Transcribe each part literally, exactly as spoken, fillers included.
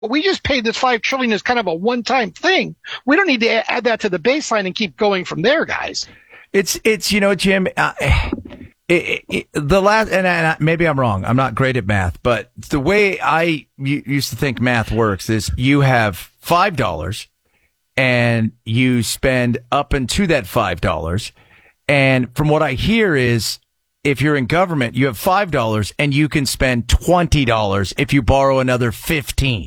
We just paid this five trillion dollars as kind of a one-time thing. We don't need to add that to the baseline and keep going from there, guys. It's, it's, you know, Jim, uh, it, it, the last, and, I, maybe I'm wrong. I'm not great at math, but the way I used to think math works is you have five dollars and you spend up into that five dollars. And from what I hear is, if you're in government, you have five dollars and you can spend twenty dollars if you borrow another fifteen.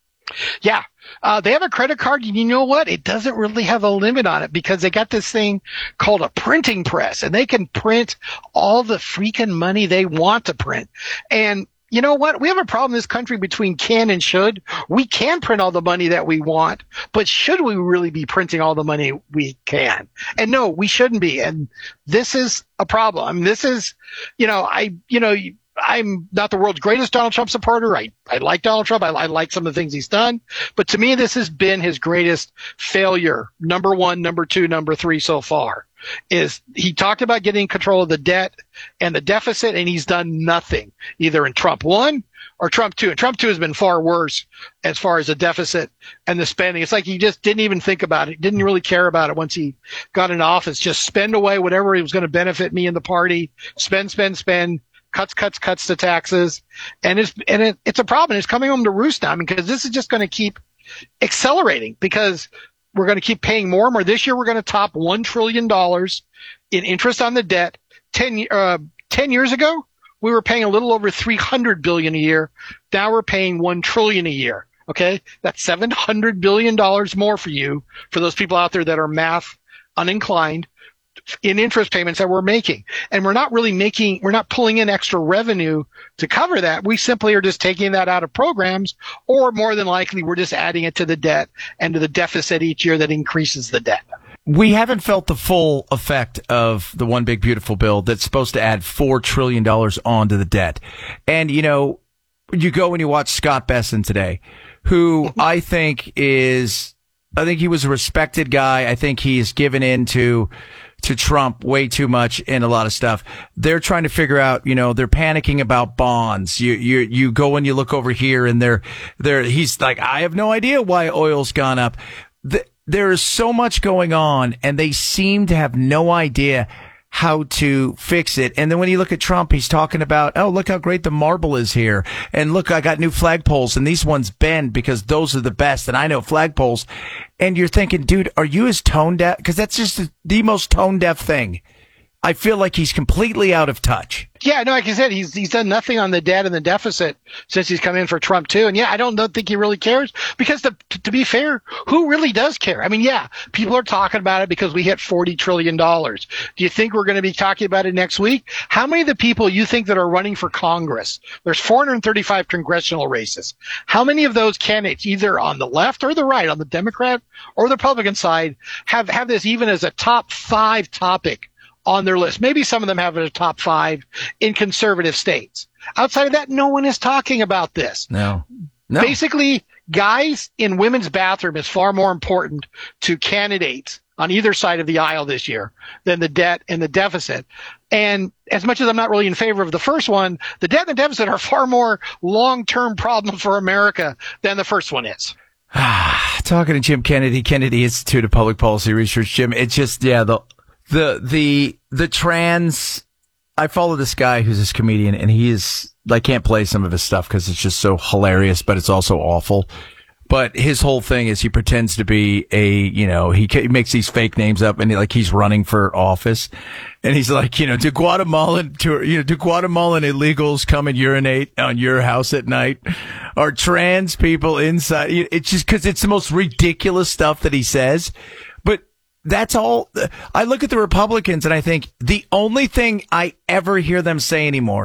Yeah. Uh, they have a credit card, and you know what? It doesn't really have a limit on it because they got this thing called a printing press, and they can print all the freaking money they want to print. And you know what? We have a problem in this country between can and should. We can print all the money that we want, but should we really be printing all the money we can? And no, we shouldn't be. And this is a problem. I mean, this is, you know, I, you know, I'm not the world's greatest Donald Trump supporter. I, I like Donald Trump. I, I like some of the things he's done. But to me, this has been his greatest failure. Number one, number two, number three so far. Is he talked about getting control of the debt and the deficit, and he's done nothing, either in Trump one or Trump two. And Trump two has been far worse as far as the deficit and the spending. It's like he just didn't even think about it, didn't really care about it once he got into office. Just spend away whatever was going to benefit me and the party. Spend, spend, spend. Cuts, cuts, cuts to taxes. And it's, and it, it's a problem. It's coming home to roost now because this is just going to keep accelerating because we're going to keep paying more and more. This year, we're going to top one trillion dollars in interest on the debt. Ten, uh, ten years ago, we were paying a little over three hundred billion dollars a year. Now we're paying one trillion dollars a year. Okay. That's seven hundred billion dollars more for you, for those people out there that are math uninclined, in interest payments that we're making. And we're not really making, we're not pulling in extra revenue to cover that. We simply are just taking that out of programs, or more than likely, we're just adding it to the debt and to the deficit each year that increases the debt. We haven't felt the full effect of the One Big Beautiful Bill that's supposed to add four trillion dollars onto the debt. And, you know, you go and you watch Scott Bessent today, who I think is, I think he was a respected guy. I think he's given in to to Trump way too much in a lot of stuff. They're trying to figure out, you know, they're panicking about bonds. You, you, you go and you look over here and they're, they're, he's like, I have no idea why oil's gone up. The, there is so much going on and they seem to have no idea how to fix it. And then when you look at Trump, he's talking about, oh, look how great the marble is here. And look, I got new flagpoles and these ones bend because those are the best. And I know flagpoles. And you're thinking, dude, are you as tone deaf? Because that's just the most tone deaf thing. I feel like he's completely out of touch. Yeah, no, like I said, he's he's done nothing on the debt and the deficit since he's come in for Trump too. And yeah, I don't, don't think he really cares because to, to be fair, who really does care? I mean, yeah, people are talking about it because we hit forty trillion dollars. Do you think we're going to be talking about it next week? How many of the people you think that are running for Congress? There's four hundred thirty-five congressional races. How many of those candidates, either on the left or the right, on the Democrat or the Republican side, have, have this even as a top five topic on their list? Maybe some of them have it as top five in conservative states. Outside of that, no one is talking about this. No. no. Basically, guys in women's bathroom is far more important to candidates on either side of the aisle this year than the debt and the deficit. And as much as I'm not really in favor of the first one, the debt and the deficit are far more long-term problem for America than the first one is. Talking to Jim Kennedy, Kennedy Institute of Public Policy Research. Jim, it's just, yeah, the The, the, the trans, I follow this guy who's this comedian and he is, I can't play some of his stuff because it's just so hilarious, but it's also awful. But his whole thing is he pretends to be a, you know, he, he makes these fake names up and he, like he's running for office. And he's like, you know, do Guatemalan, to, you know, do Guatemalan illegals come and urinate on your house at night? Are trans people inside? It's just because it's the most ridiculous stuff that he says. But that's all. I look at the Republicans and I think the only thing I ever hear them say anymore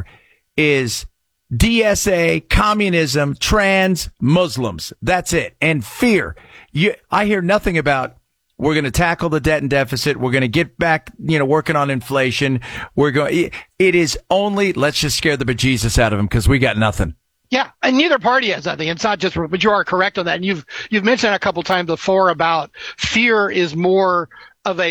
is D S A, communism, trans, Muslims. That's it. And fear. You, I hear nothing about we're going to tackle the debt and deficit. We're going to get back, you know, working on inflation. We're going, it is only let's just scare the bejesus out of them because we got nothing. Yeah, and neither party has nothing. It's not just, but you are correct on that. And you've you've mentioned a couple times before about fear is more of a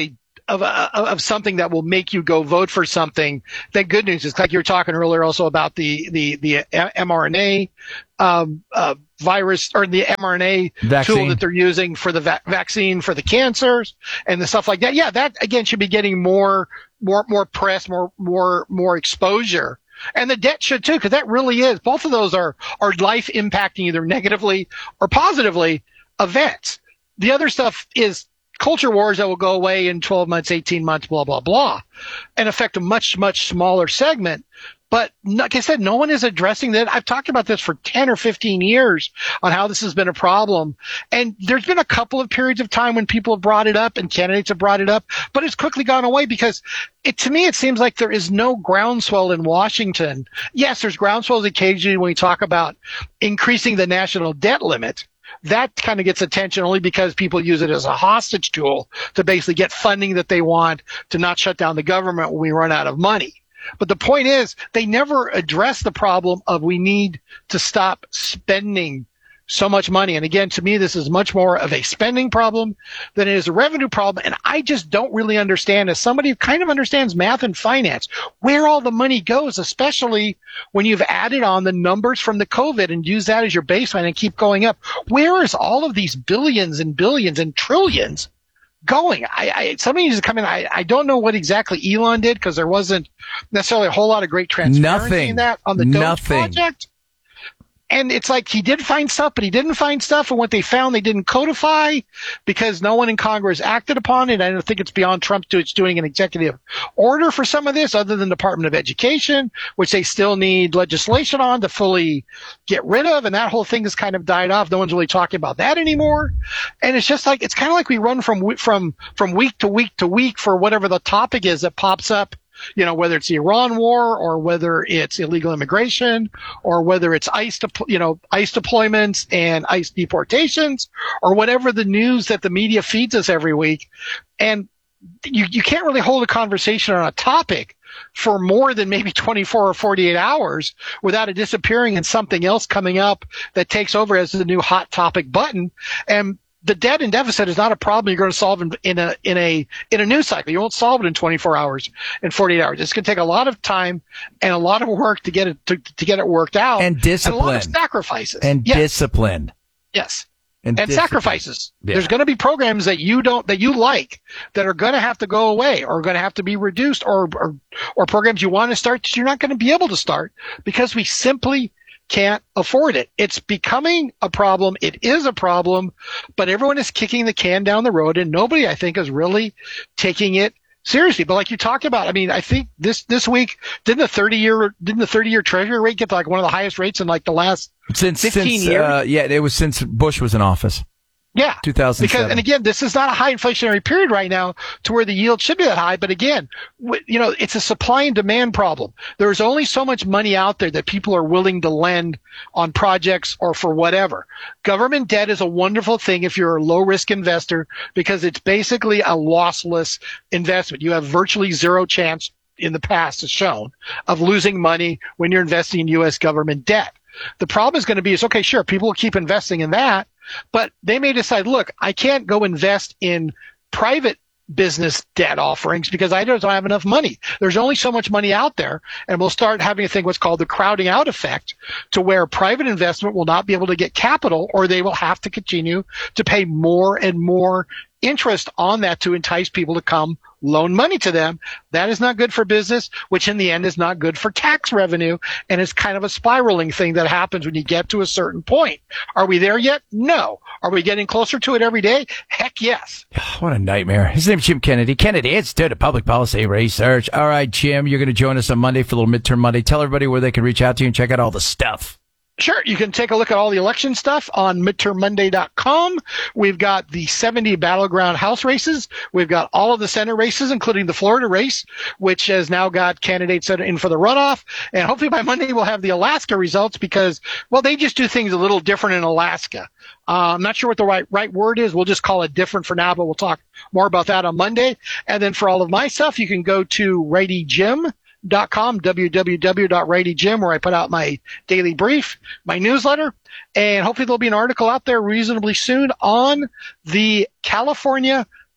of a, of something that will make you go vote for something, then good news is, like you were talking earlier also about the, the, the mRNA, um, uh, virus or the mRNA Vaccine. tool that they're using for the va- vaccine for the cancers and the stuff like that. Yeah, that again should be getting more, more, more press, more, more, more exposure. And the debt should too, because that really is, both of those are, are life impacting either negatively or positively events. The other stuff is culture wars that will go away in twelve months, eighteen months, blah, blah, blah, and affect a much, much smaller segment. But like I said, no one is addressing that. I've talked about this for ten or fifteen years on how this has been a problem. And there's been a couple of periods of time when people have brought it up and candidates have brought it up, but it's quickly gone away because it, to me, it seems like there is no groundswell in Washington. Yes, there's groundswells occasionally when we talk about increasing the national debt limit. That kind of gets attention only because people use it as a hostage tool to basically get funding that they want to not shut down the government when we run out of money. But the point is, they never address the problem of we need to stop spending so much money. And again, to me, this is much more of a spending problem than it is a revenue problem. And I just don't really understand, as somebody who kind of understands math and finance, where all the money goes, especially when you've added on the numbers from the COVID and use that as your baseline and keep going up. Where is all of these billions and billions and trillions going? I, I somebody needs to come in. I, I don't know what exactly Elon did because there wasn't necessarily a whole lot of great transparency Nothing. in that on the Doge Nothing. project. And it's like he did find stuff, but he didn't find stuff. And what they found, they didn't codify because no one in Congress acted upon it. I don't think it's beyond Trump to it's doing an executive order for some of this other than the Department of Education, which they still need legislation on to fully get rid of. And that whole thing has kind of died off. No one's really talking about that anymore. And it's just like, it's kind of like we run from, from, from week to week to week for whatever the topic is that pops up. You know, whether it's the Iran war or whether it's illegal immigration or whether it's ICE, de- you know, ICE deployments and ICE deportations or whatever the news that the media feeds us every week. And you, you can't really hold a conversation on a topic for more than maybe twenty-four or forty-eight hours without it disappearing and something else coming up that takes over as the new hot topic button. And the debt and deficit is not a problem you're going to solve in, in a in a in a news cycle. You won't solve it in twenty-four hours and forty-eight hours. It's going to take a lot of time and a lot of work to get it to, to get it worked out, and discipline, and a lot of sacrifices, and yes. discipline, yes, and, and sacrifices. Yeah. There's going to be programs that you don't that you like that are going to have to go away or going to have to be reduced, or or, or programs you want to start that you're not going to be able to start because we simply can't afford it. It's becoming a problem. It is a problem, but everyone is kicking the can down the road and nobody, I think, is really taking it seriously. But like you talked about, I mean, I think this, this week, didn't the thirty year, didn't the thirty year treasury rate get to like one of the highest rates in like the last since, fifteen since, years? Uh, yeah, it was since Bush was in office. Yeah. two thousand seven. Because, and again, this is not a high inflationary period right now to where the yield should be that high. But again, w- you know, it's a supply and demand problem. There's only so much money out there that people are willing to lend on projects or for whatever. Government debt is a wonderful thing if you're a low risk investor because it's basically a lossless investment. You have virtually zero chance in the past as shown of losing money when you're investing in U S government debt. The problem is going to be is, okay, sure, people will keep investing in that, but they may decide, look, I can't go invest in private business debt offerings because I don't have enough money. There's only so much money out there, and we'll start having a thing what's called the crowding out effect to where private investment will not be able to get capital or they will have to continue to pay more and more interest on that to entice people to come loan money to them. That is not good for business, which in the end is not good for tax revenue. And it's kind of a spiraling thing that happens when you get to a certain point. Are we there yet? No. Are we getting closer to it every day? Heck yes. What a nightmare. His name's Jim Kennedy. Kennedy, Institute of Public Policy Research. All right, Jim, you're going to join us on Monday for a little midterm Monday. Tell everybody where they can reach out to you and check out all the stuff. Sure. You can take a look at all the election stuff on midterm monday dot com. We've got the seventy battleground House races. We've got all of the Senate races, including the Florida race, which has now got candidates that are in for the runoff. And hopefully by Monday we'll have the Alaska results because, well, they just do things a little different in Alaska. Uh, I'm not sure what the right, right word is. We'll just call it different for now, but we'll talk more about that on Monday. And then for all of my stuff, you can go to righty jim dot com, w w w dot righty jim, where I put out my daily brief, my newsletter, and hopefully there'll be an article out there reasonably soon on the California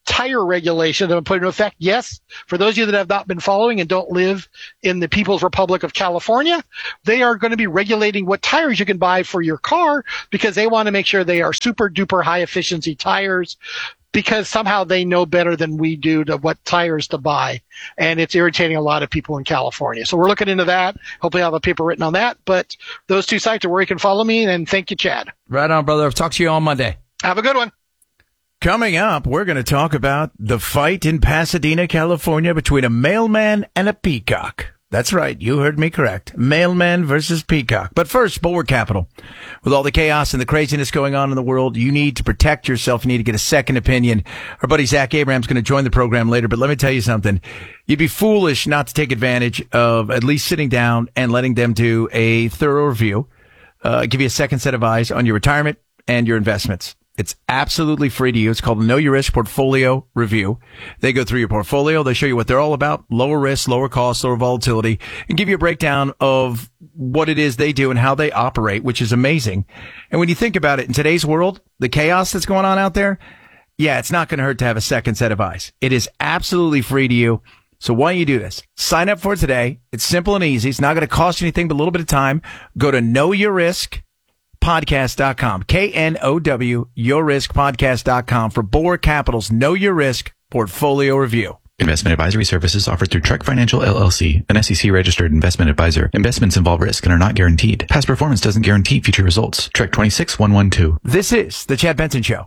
tire regulation that will put into effect. Yes, for those of you that have not been following and don't live in the People's Republic of California, they are going to be regulating what tires you can buy for your car because they want to make sure they are super duper high efficiency tires, because somehow they know better than we do to what tires to buy. And it's irritating a lot of people in California. So we're looking into that. Hopefully I'll have a paper written on that. But those two sites are where you can follow me. And thank you, Chad. Right on, brother. I'll talk to you on Monday. Have a good one. Coming up, we're going to talk about the fight in Pasadena, California between a mailman and a peacock. That's right. You heard me correct. Mailman versus peacock. But first, Bulwark Capital. With all the chaos and the craziness going on in the world, you need to protect yourself. You need to get a second opinion. Our buddy Zach Abraham's going to join the program later, but let me tell you something. You'd be foolish not to take advantage of at least sitting down and letting them do a thorough review, uh, give you a second set of eyes on your retirement and your investments. It's absolutely free to you. It's called the Know Your Risk Portfolio Review. They go through your portfolio. They show you what they're all about. Lower risk, lower cost, lower volatility, and give you a breakdown of what it is they do and how they operate, which is amazing. And when you think about it, in today's world, the chaos that's going on out there, yeah, it's not going to hurt to have a second set of eyes. It is absolutely free to you. So why don't you do this? Sign up for it today. It's simple and easy. It's not going to cost you anything but a little bit of time. Go to Know Your Risk podcast dot com, K N O W, your risk podcast dot com for Bulwark Capital's Know Your Risk Portfolio Review. Investment advisory services offered through Trek Financial L L C, an S E C-registered investment advisor. Investments involve risk and are not guaranteed. Past performance doesn't guarantee future results. Trek two six one one two. This is the Chad Benson Show.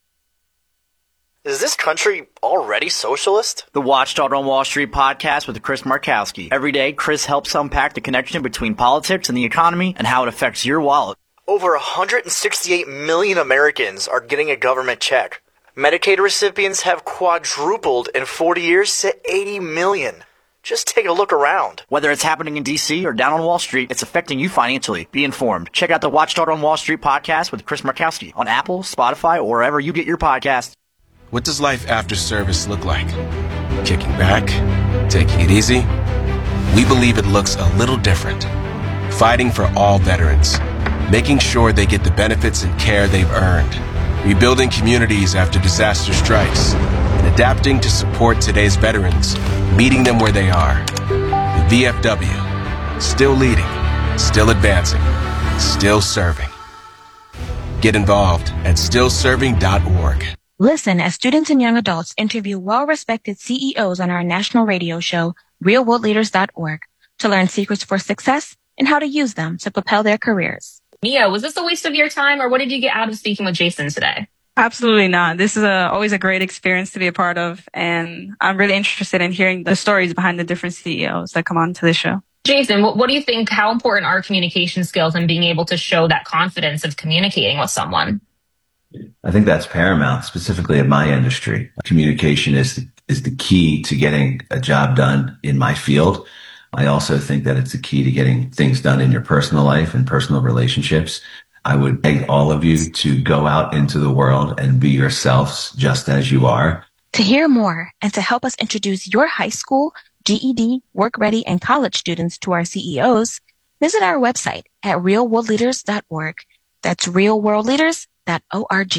Is this country already socialist? The Watchdog on Wall Street podcast with Chris Markowski. Every day, Chris helps unpack the connection between politics and the economy and how it affects your wallet. Over one hundred sixty-eight million Americans are getting a government check. Medicaid recipients have quadrupled in forty years to eighty million. Just take a look around. Whether it's happening in D C or down on Wall Street, it's affecting you financially. Be informed. Check out the Watchdog on Wall Street podcast with Chris Markowski on Apple, Spotify, or wherever you get your podcasts. What does life after service look like? Kicking back? Taking it easy? We believe it looks a little different. Fighting for all veterans. Making sure they get the benefits and care they've earned. Rebuilding communities after disaster strikes. And adapting to support today's veterans. Meeting them where they are. The V F W. Still leading. Still advancing. Still serving. Get involved at still serving dot org. Listen as students and young adults interview well-respected C E Os on our national radio show, real world leaders dot org, to learn secrets for success and how to use them to propel their careers. Mia, was this a waste of your time, or what did you get out of speaking with Jason today? Absolutely not. This is a, always a great experience to be a part of, and I'm really interested in hearing the stories behind the different C E Os that come on to the show. Jason, what, what do you think, how important are communication skills and being able to show that confidence of communicating with someone? I think that's paramount, specifically in my industry. Communication is the, is the key to getting a job done in my field. I also think that it's the key to getting things done in your personal life and personal relationships. I would beg all of you to go out into the world and be yourselves just as you are. To hear more and to help us introduce your high school, G E D, work ready, and college students to our C E Os, visit our website at real world leaders dot org. That's real world leaders dot org.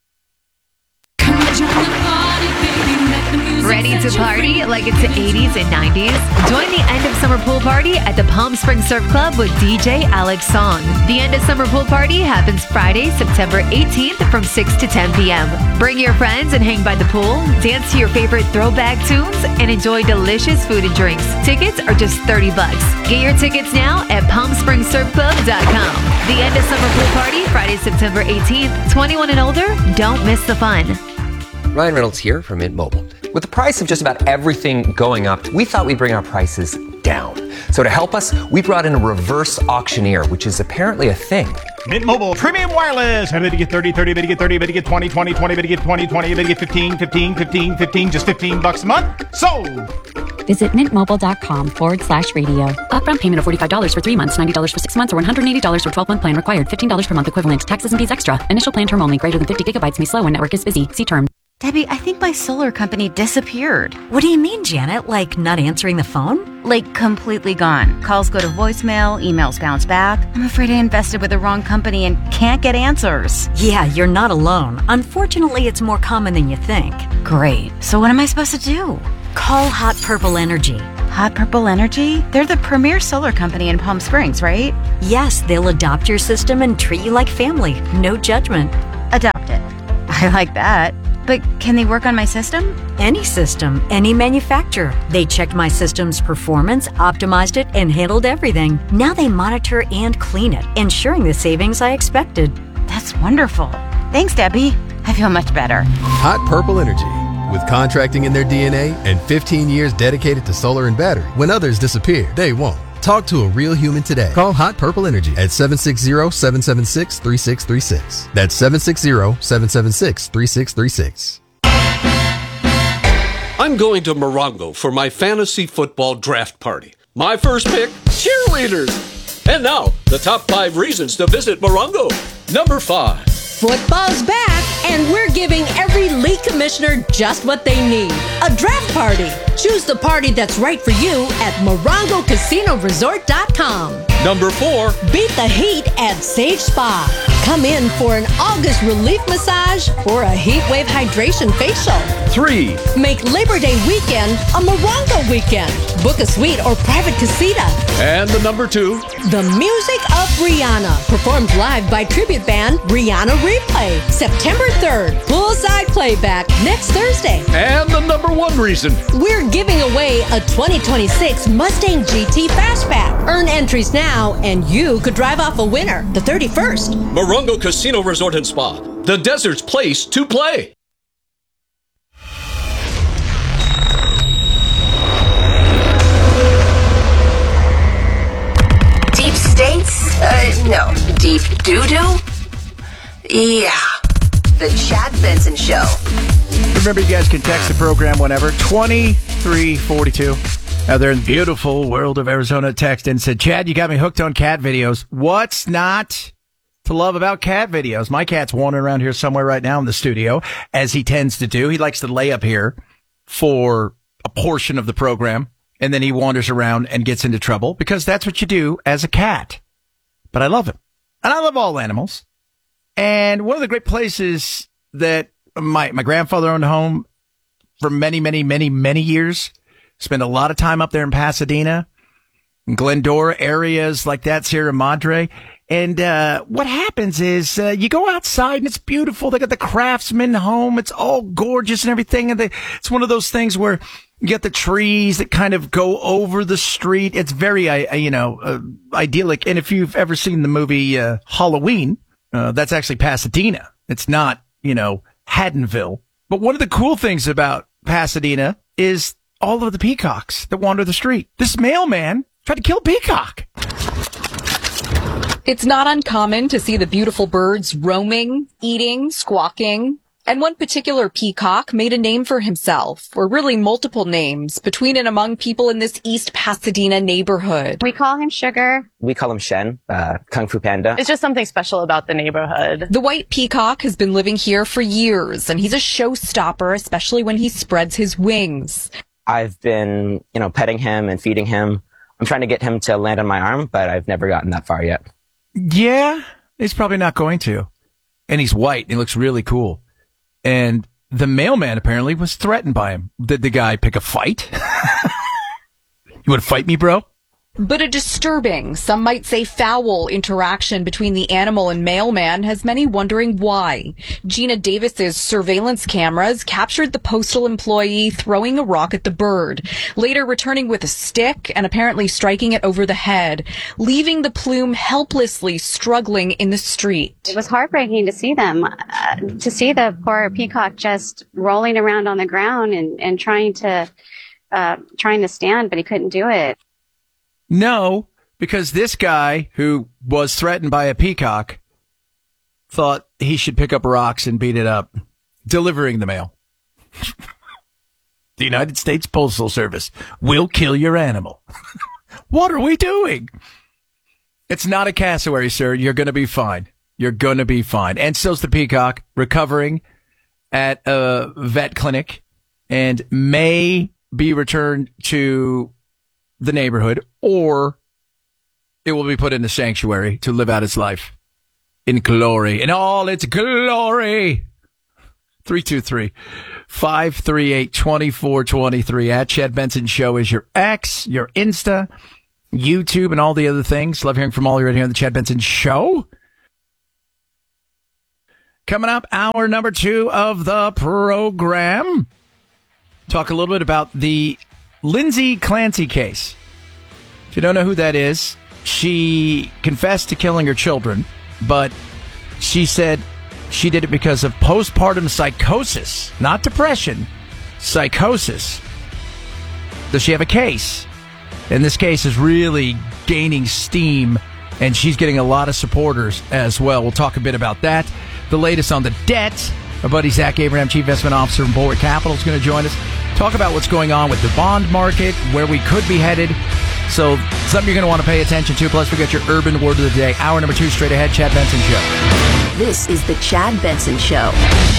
Ready to party like it's the eighties and nineties? Join the end of summer pool party at the Palm Springs Surf Club with D J Alex Song. The end of summer pool party happens Friday, September eighteenth from six to ten p.m. Bring your friends and hang by the pool, dance to your favorite throwback tunes, and enjoy delicious food and drinks. Tickets are just thirty bucks. Get your tickets now at palm springs surf club dot com. The end of summer pool party, Friday, September eighteenth. twenty-one and older, don't miss the fun. Ryan Reynolds here from Mint Mobile. With the price of just about everything going up, we thought we'd bring our prices down. So to help us, we brought in a reverse auctioneer, which is apparently a thing. Mint Mobile Premium Wireless. How to get thirty, thirty, to get thirty, to get twenty, twenty, twenty, to get twenty, twenty, to get fifteen, fifteen, fifteen, fifteen, just fifteen bucks a month. Sold! Visit mintmobile.com forward slash radio. Upfront payment of forty-five dollars for three months, ninety dollars for six months, or one hundred eighty dollars for twelve-month plan required. fifteen dollars per month equivalent. Taxes and fees extra. Initial plan term only. Greater than fifty gigabytes may slow when network is busy. See terms. Debbie, I think my solar company disappeared. What do you mean, Janet? Like not answering the phone? Like completely gone. Calls go to voicemail, emails bounce back. I'm afraid I invested with the wrong company and can't get answers. Yeah, you're not alone. Unfortunately, it's more common than you think. Great. So what am I supposed to do? Call Hot Purple Energy. Hot Purple Energy? They're the premier solar company in Palm Springs, right? Yes, they'll adopt your system and treat you like family. No judgment. Adopt it. I like that. But can they work on my system? Any system, any manufacturer. They checked my system's performance, optimized it, and handled everything. Now they monitor and clean it, ensuring the savings I expected. That's wonderful. Thanks, Debbie. I feel much better. Hot Purple Energy. With contracting in their D N A and fifteen years dedicated to solar and battery, when others disappear, they won't. Talk to a real human today. Call Hot Purple Energy at seven six zero, seven seven six, three six three six. That's seven six zero, seven seven six, three six three six. I'm going to Morongo for my fantasy football draft party. My first pick, cheerleaders. And now, the top five reasons to visit Morongo. Number five. Football's back, and we're giving every league commissioner just what they need. A draft party. Choose the party that's right for you at morongo casino resort dot com. Number four. Beat the heat at Sage Spa. Come in for an August relief massage or a heat wave hydration facial. Three. Make Labor Day weekend a Morongo weekend. Book a suite or private casita. And the number two. The music of Rihanna. Performed live by tribute band Rihanna Replay. September third. Poolside playback next Thursday. And the number one reason. We're giving away a twenty twenty-six Mustang G T Fastback. Earn entries now and you could drive off a winner the thirty-first. Morongo Casino Resort and Spa. The desert's place to play. Deep states? Uh, no. Deep doo-doo? Yeah. The Chad Benson Show. Remember, you guys can text the program whenever. twenty-three forty-two. Out there in the beautiful world of Arizona, text and said, Chad, you got me hooked on cat videos. What's not to love about cat videos? My cat's wandering around here somewhere right now in the studio, as he tends to do. He likes to lay up here for a portion of the program, and then he wanders around and gets into trouble, because that's what you do as a cat. But I love him. And I love all animals. And one of the great places that my, my grandfather owned a home for many, many, many, many years. Spent a lot of time up there in Pasadena, in Glendora, areas like that, Sierra Madre. And uh what happens is uh, you go outside and it's beautiful. They got the Craftsman home. It's all gorgeous and everything. And they, it's one of those things where you get the trees that kind of go over the street. It's very, uh, you know, uh, idyllic. And if you've ever seen the movie uh, Halloween, uh, that's actually Pasadena. It's not, you know, Haddonville. But one of the cool things about Pasadena is all of the peacocks that wander the street. This mailman tried to kill a peacock. It's not uncommon to see the beautiful birds roaming, eating, squawking. And one particular peacock made a name for himself, or really multiple names, between and among people in this East Pasadena neighborhood. We call him Sugar. We call him Shen, uh, Kung Fu Panda. It's just something special about the neighborhood. The white peacock has been living here for years, and he's a showstopper, especially when he spreads his wings. I've been, you know, petting him and feeding him. I'm trying to get him to land on my arm, but I've never gotten that far yet. Yeah, he's probably not going to. And he's white. And he looks really cool. And the mailman apparently was threatened by him. Did the guy pick a fight? You want to fight me, bro? But a disturbing, some might say foul, interaction between the animal and mailman has many wondering why. Gina Davis's surveillance cameras captured the postal employee throwing a rock at the bird, later returning with a stick and apparently striking it over the head, leaving the plume helplessly struggling in the street. It was heartbreaking to see them, uh, to see the poor peacock just rolling around on the ground and, and trying to, uh, trying to stand, but he couldn't do it. No, because this guy who was threatened by a peacock thought he should pick up rocks and beat it up, delivering the mail. The United States Postal Service will kill your animal. What are we doing? It's not a cassowary, sir. You're going to be fine. You're going to be fine. And so's the peacock, recovering at a vet clinic and may be returned to the neighborhood, or it will be put in a sanctuary to live out its life in glory, in all its glory. three two three, five three eight, two four two three. At Chad Benson Show is your X, your Insta, YouTube, and all the other things. Love hearing from all of you right here on the Chad Benson Show. Coming up, hour number two of the program. Talk a little bit about the Lindsay Clancy case. If you don't know who that is, she confessed to killing her children, but she said she did it because of postpartum psychosis, not depression, psychosis. Does she have a case? And this case is really gaining steam, and she's getting a lot of supporters as well. We'll talk a bit about that. The latest on the debt. Our buddy Zach Abraham, Chief Investment Officer from Bulwark Capital, is going to join us. Talk about what's going on with the bond market, where we could be headed. So something you're going to want to pay attention to. Plus, we got your urban word of the day. Hour number two straight ahead. Chad Benson Show. This is the Chad Benson Show.